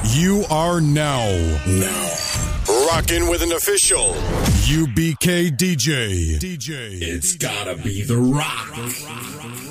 You are now rocking with an official UBK DJ. It's gotta be The Rock.